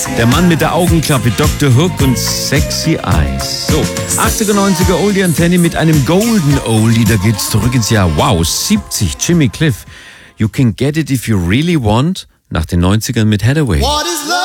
Der Mann mit der Augenklappe, Dr. Hook und Sexy Eyes. So, 80er, 90er Oldie Antenne mit einem Golden Oldie. Da geht's zurück ins Jahr, 70. Jimmy Cliff. You can get it if you really want. Nach den 90ern mit Hathaway. What is love?